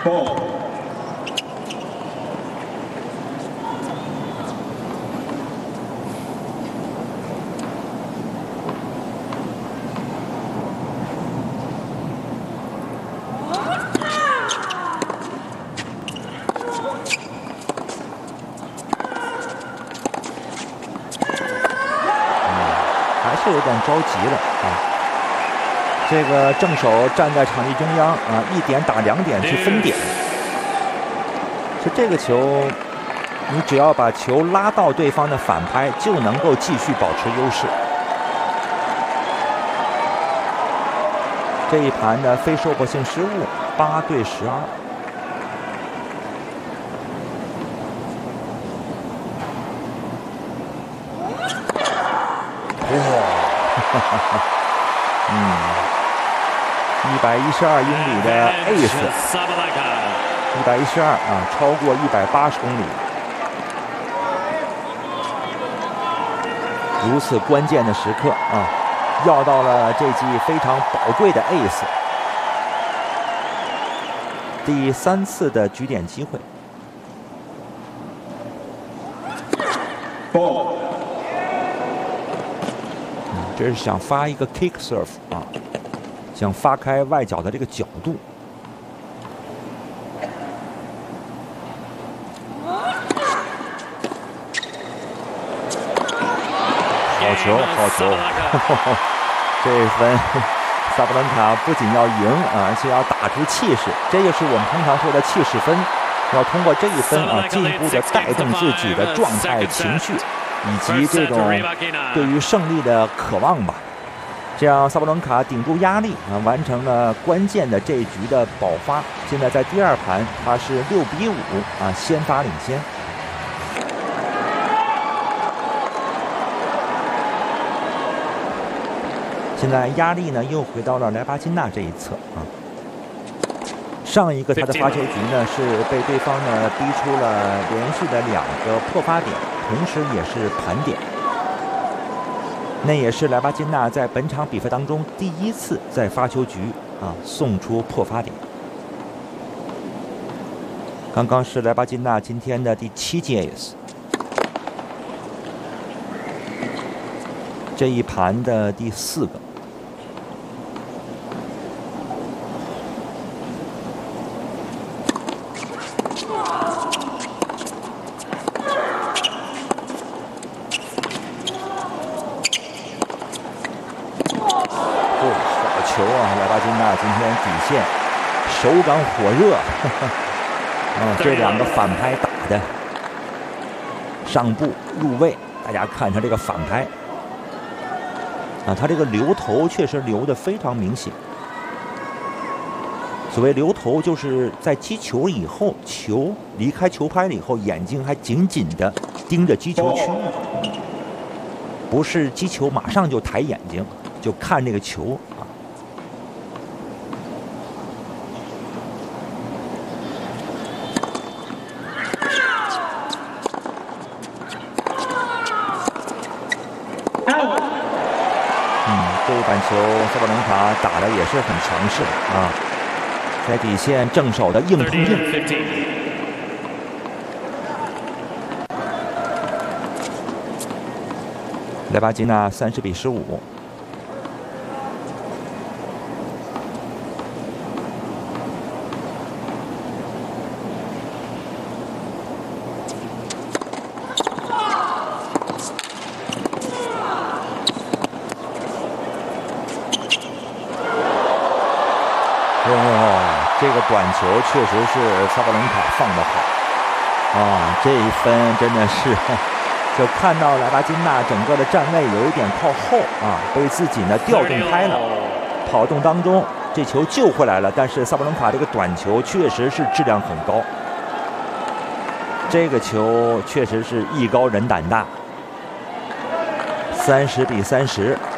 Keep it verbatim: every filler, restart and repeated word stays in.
有点着急了啊！这个正手站在场地中央啊，一点打两点去分点。就这个球，你只要把球拉到对方的反拍，就能够继续保持优势。这一盘的非收获性失误，八对十二。嗯，一百一十二英里的 ace， 一百一十二啊，超过一百八十公里。如此关键的时刻啊，要到了这记非常宝贵的 ace， 第三次的举点机会。ball。这是想发一个 kick serve 啊，想发开外脚的这个角度。好球，好球！这一分，萨布伦卡不仅要赢啊，而且要打出气势。这就是我们通常说的气势分，要通过这一分啊，进一步的带动自己的状态、情绪。以及这种对于胜利的渴望吧，这样萨布伦卡顶住压力啊，完成了关键的这一局的爆发。现在在第二盘，他是六比五啊，先发领先。现在压力呢又回到了莱巴金纳这一侧啊。上一个他的发球局呢是被对方呢逼出了连续的两个破发点。同时也是盘点，那也是莱巴金纳在本场比赛当中第一次在发球局啊送出破发点。刚刚是莱巴金纳今天的第七记 ace， 这一盘的第四个。球啊，莱巴金纳今天底线手感火热，呵呵啊，这两个反拍打的上部入位，大家看他这个反拍啊，他这个留头确实留得非常明显。所谓留头，就是在击球以后，球离开球拍了以后，眼睛还紧紧地盯着击球区域，不是击球马上就抬眼睛就看这个球啊。这一板球，萨布伦卡打的也是很强势啊，在底线正手的硬碰硬。莱巴金纳三十比十五。这个短球确实是萨布伦卡放得好啊！这一分真的是，就看到莱巴金纳整个的站位有一点靠后啊，被自己呢调动开了，跑动当中这球救回来了，但是萨布伦卡这个短球确实是质量很高，这个球确实是艺高人胆大，三十比三十。